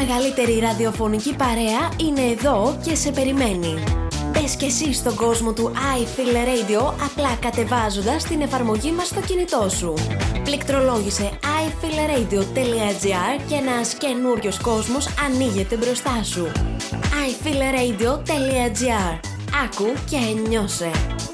μεγαλύτερη ραδιοφωνική παρέα είναι εδώ και σε περιμένει. Μπες και εσύ στον κόσμο του iFeel Radio απλά κατεβάζοντας την εφαρμογή μας στο κινητό σου. Πληκτρολόγησε ifeelradio.gr και ένας καινούριος κόσμος ανοίγεται μπροστά σου. ifeelradio.gr. Άκου και νιώσε.